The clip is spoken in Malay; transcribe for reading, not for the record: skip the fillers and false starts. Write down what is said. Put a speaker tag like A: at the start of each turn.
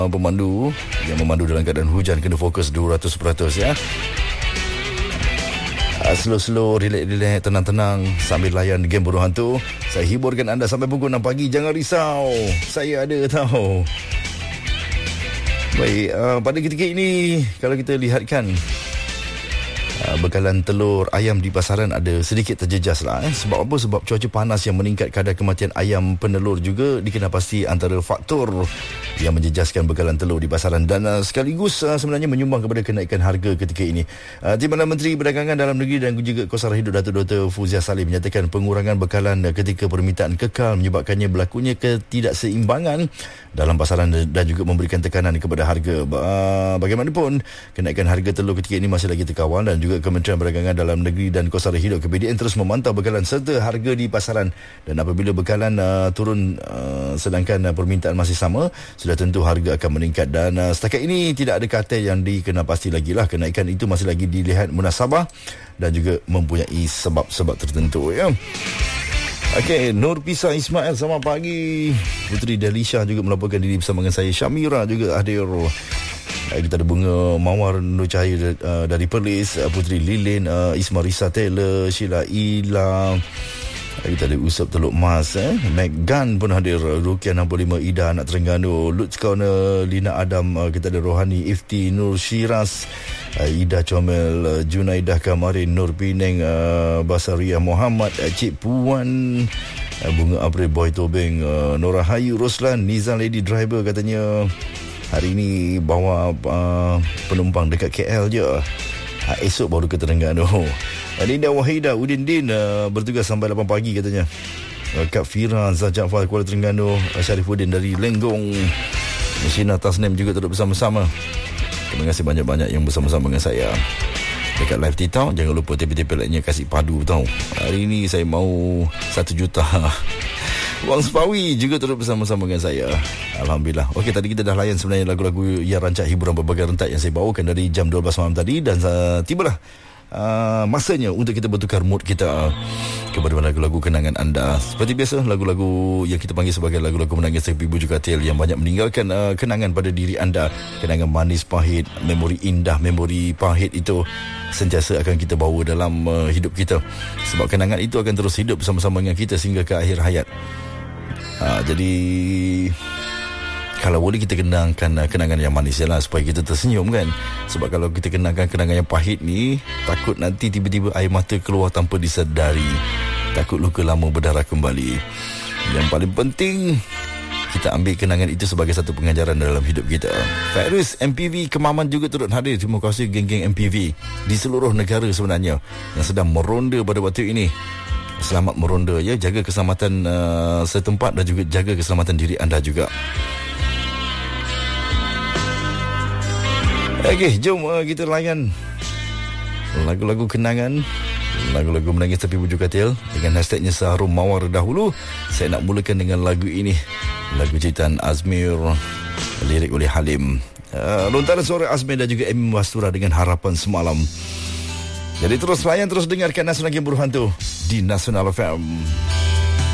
A: pemandu yang memandu dalam keadaan hujan kena fokus 200% ya. Slow-slow, relax-relax, tenang-tenang sambil layan game Buruh Hantu. Saya hiburkan anda sampai pukul 6 pagi. Jangan risau, saya ada tahu. Baik, pada ketika ini kalau kita lihatkan bekalan telur ayam di pasaran ada sedikit terjejas lah. Sebab apa? Sebab cuaca panas yang meningkat kadar kematian ayam penelur juga dikenal pasti antara faktor yang menjejaskan bekalan telur di pasaran dan sekaligus sebenarnya menyumbang kepada kenaikan harga ketika ini. Timbalan Menteri Perdagangan Dalam Negeri dan juga Kos Sara Hidup Datuk Dr. Fuzia Salim menyatakan pengurangan bekalan ketika permintaan kekal menyebabkannya berlakunya ketidakseimbangan dalam pasaran dan juga memberikan tekanan kepada harga. Bagaimanapun, kenaikan harga telur ketika ini masih lagi terkawal dan juga Kementerian Perdagangan Dalam Negeri dan Kos Sara Hidup KPDN terus memantau bekalan serta harga di pasaran. Dan apabila bekalan turun sedangkan permintaan masih sama, sudah tentu harga akan meningkat. Dan setakat ini tidak ada kata yang dikenal pasti lagi lah. Kenaikan itu masih lagi dilihat munasabah dan juga mempunyai sebab-sebab tertentu ya. Okey, Nur Pisa Ismail, selamat pagi. Puteri Delisha juga melaporkan diri bersama dengan saya. Syamira juga hadir. Kita ada Bunga Mawar Nur Cahaya dari Perlis, Puteri Lilin, Isma Risa Taylor, Sheila Ila. Kita ada Usop Teluk Mas, Megan pun hadir, Rukiah 65, Ida anak Terengganu, Lutz Corner, Lina Adam, kita ada Rohani Ifti, Nur Shiraz, Ida Comel, Junaidah Kamarin, Nur Pineng, Basaria Muhammad, Cik Puan, Bunga April, Boy Tobeng, Nora Hayu, Roslan, Nizam Lady Driver katanya hari ini bawa penumpang dekat KL je. Esok baru ke Terengganu. Dinda Wahida Udin Din bertugas sampai 8 pagi katanya. Kak Fira Zah Jaafar Kuala Terengganu, Syarifuddin dari Lenggong, Shina Tasnim juga turut bersama-sama. Terima kasih banyak-banyak yang bersama-sama dengan saya dekat live Titau. Jangan lupa tipe-tipe lainnya kasih padu tau. Hari ini saya mau 1 juta. Wang Sepawi juga turut bersama-sama dengan saya. Alhamdulillah. Okey, tadi kita dah layan sebenarnya lagu-lagu yang rancak hiburan berbagai rentak yang saya bawakan dari jam 12 malam tadi. Dan tibalah masanya untuk kita bertukar mood kita kepada lagu-lagu kenangan anda. Seperti biasa, lagu-lagu yang kita panggil sebagai lagu-lagu menangis tepi bujuk katil yang banyak meninggalkan kenangan pada diri anda. Kenangan manis pahit, memori indah, memori pahit itu sentiasa akan kita bawa dalam hidup kita. Sebab kenangan itu akan terus hidup bersama-sama dengan kita sehingga ke akhir hayat. Jadi kalau boleh kita kenangkan kenangan yang manis lah supaya kita tersenyum kan. Sebab kalau kita kenangkan kenangan yang pahit ni, takut nanti tiba-tiba air mata keluar tanpa disedari. Takut luka lama berdarah kembali. Yang paling penting, kita ambil kenangan itu sebagai satu pengajaran dalam hidup kita. Fairuz MPV Kemaman juga turut hadir. Terima kasih geng-geng MPV di seluruh negara sebenarnya yang sedang meronda pada waktu ini. Selamat meronda ya, jaga keselamatan setempat dan juga jaga keselamatan diri anda juga. Okey, jom kita layan lagu-lagu kenangan, lagu-lagu menangis tepi bujur katil dengan hashtagnya Seharum Mawar dahulu. Saya nak mulakan dengan lagu ini, lagu ciptaan Azmir, lirik oleh Halim. Lontaran suara Azmir dan juga Amy Wastura dengan Harapan Semalam. Jadi terus layan, terus dengarkan Nasional Game Buruh Hantu di Nasional FM.